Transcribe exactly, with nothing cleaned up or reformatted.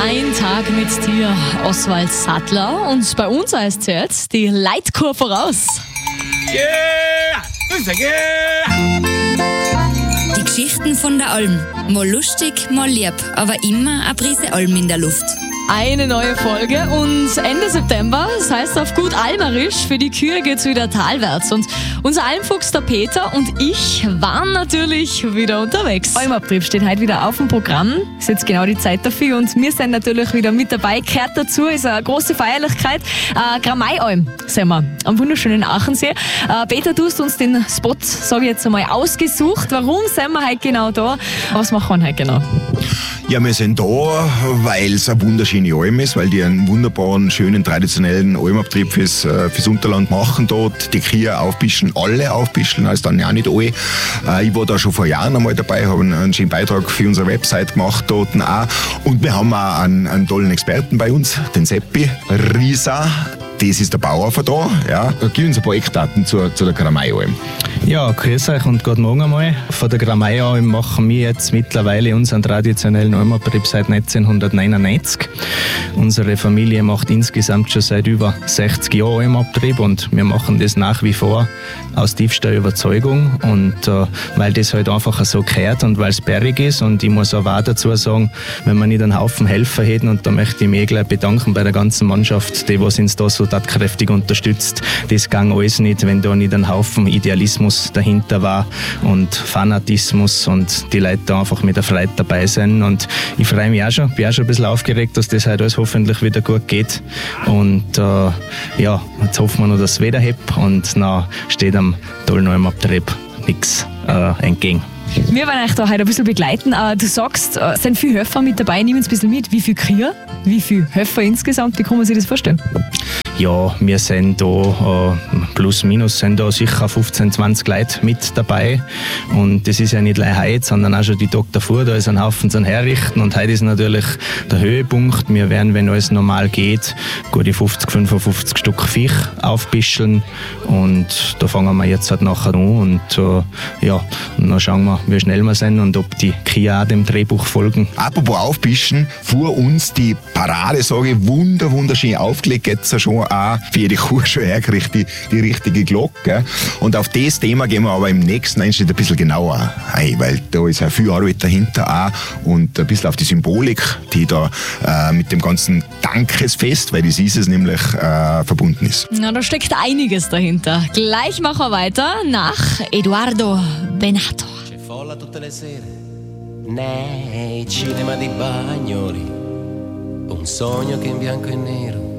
Ein Tag mit dir, Oswald Sattler. Und bei uns heißt es jetzt die Leitkur voraus. Yeah! Yeah! Die Geschichten von der Alm. Mal lustig, mal lieb, aber immer eine Prise Alm in der Luft. Eine neue Folge und Ende September, das heißt auf gut Almerisch, für die Kühe geht's wieder talwärts. Und unser Almfuchs, der Peter und ich waren natürlich wieder unterwegs. Almabtrieb steht heute wieder auf dem Programm. Ist jetzt genau die Zeit dafür und wir sind natürlich wieder mit dabei. Gehört dazu, ist eine große Feierlichkeit. Äh, Gramei-Alm sind wir am wunderschönen Aachensee. Äh, Peter, du hast uns den Spot, sage ich jetzt einmal, ausgesucht. Warum sind wir heute genau da? Was machen wir heute genau? Ja, wir sind da, weil es eine wunderschöne Alm ist, weil die einen wunderbaren, schönen, traditionellen Almabtrieb fürs, äh, fürs Unterland machen dort. Die Kühe aufbischen, alle aufbischen, also dann ja nicht alle. Äh, ich war da schon vor Jahren einmal dabei, habe einen, einen schönen Beitrag für unsere Website gemacht dort auch. Und wir haben auch einen, einen tollen Experten bei uns, den Seppi Risa. Das ist der Bauer von da. Ja. Gib uns ein paar Eckdaten zu, zu der Gramei-Alm. Ja, grüß euch und guten Morgen einmal. Von der Gramei-Alm machen wir jetzt mittlerweile unseren traditionellen Almabtrieb seit neunzehnhundertneunundneunzig. Unsere Familie macht insgesamt schon seit über sechzig Jahren Almabtrieb und wir machen das nach wie vor aus tiefster Überzeugung und äh, weil das halt einfach so gehört und weil es bergig ist. Und ich muss aber auch dazu sagen, wenn wir nicht einen Haufen Helfer hätten, und da möchte ich mich gleich bedanken bei der ganzen Mannschaft, die was uns da so tatkräftig unterstützt, das ging alles nicht, wenn da nicht ein Haufen Idealismus dahinter war und Fanatismus und die Leute da einfach mit der Freude dabei sind. Und ich freue mich auch schon, bin auch schon ein bisschen aufgeregt, dass das heute alles hoffentlich wieder gut geht. Und äh, ja, jetzt hoffen wir noch, dass es wieder hebt und dann steht am tollen Almabtrieb nichts äh, entgegen. Wir werden euch da heute ein bisschen begleiten. Du sagst, es sind viele Höfer mit dabei, nehmen uns ein bisschen mit. Wie viele Kühe? Wie viele Höfer insgesamt? Wie kann man sich das vorstellen? Ja, wir sind da, äh, plus minus, sind da sicher fünfzehn, zwanzig Leute mit dabei. Und das ist ja nicht gleich heute, sondern auch schon die Tage davor. Da ist ein Haufen zum Herrichten. Und heute ist natürlich der Höhepunkt. Wir werden, wenn alles normal geht, gute fünfzig, fünfundfünfzig Stück Viech aufbischeln. Und da fangen wir jetzt halt nachher an. Und äh, ja, und dann schauen wir, wie schnell wir sind und ob die Kühe auch dem Drehbuch folgen. Apropos aufbischen, vor uns die Parade, sage ich, wunder, wunderschön aufgelegt. Jetzt schon auch für jede Kuh schon hergerichtet, die, die richtige Glocke. Und auf das Thema gehen wir aber im nächsten Einschnitt ein bisschen genauer ein, weil da ist ja viel Arbeit dahinter auch und ein bisschen auf die Symbolik, die da äh, mit dem ganzen Dankesfest, weil das ist es nämlich, äh, verbunden ist. Na, da steckt einiges dahinter. Gleich machen wir weiter nach Eduardo Benato. C'è folla tutte le sere nei cinema di Bagnoli, un sogno che in bianco e nero